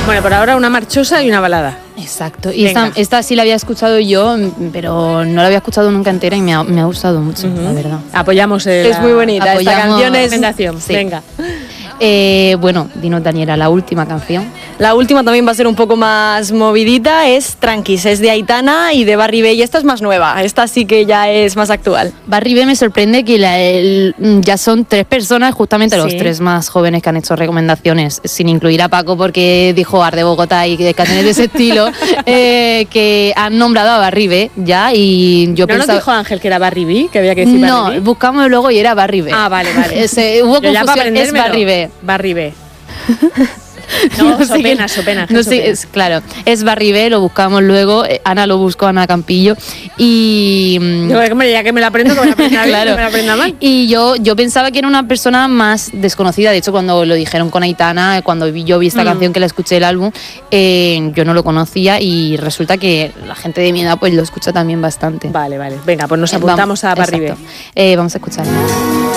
Bueno, por ahora una marchosa y una balada. Exacto. Y esta sí la había escuchado yo, pero no la había escuchado nunca entera y me ha gustado mucho, la verdad. Apoyamos Es muy bonita esta canción. Sí. Venga. Bueno, dinos, Daniela, la última canción. La última también va a ser un poco más movidita, es Tranquis, es de Aitana y de Barry B, y esta es más nueva, esta sí que ya es más actual. Barry B me sorprende que ya son 3 personas, justamente los 3 más jóvenes que han hecho recomendaciones, sin incluir a Paco porque dijo Ar de Bogotá y de canciones de ese estilo, que han nombrado a Barry B ya, y yo pensaba... ¿No nos dijo Ángel que era Barry B, que había que decir Barry B? No, buscamos luego y era Barry B. Ah, vale. Hubo confusión, es Barry B. Barry B. No, Sopena. No sé, claro, es Barry B, lo buscamos luego, Ana lo buscó, Ana Campillo, y... ya que me la aprendo, que me la aprenda bien, que me la aprenda mal. Y yo pensaba que era una persona más desconocida, de hecho cuando lo dijeron con Aitana, cuando yo vi esta canción, que la escuché el álbum, yo no lo conocía y resulta que la gente de mi edad pues lo escucha también bastante. Vale, venga, pues nos apuntamos a Barry B. Vamos a escucharla.